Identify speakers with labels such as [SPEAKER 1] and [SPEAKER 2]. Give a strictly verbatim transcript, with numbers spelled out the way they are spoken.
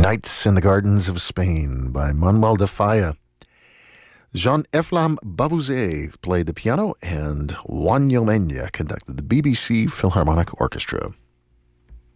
[SPEAKER 1] Nights in the Gardens of Spain by Manuel de Falla. Jean-Efflam Bavouzet played the piano, and Juan Yomenya conducted the B B C Philharmonic Orchestra.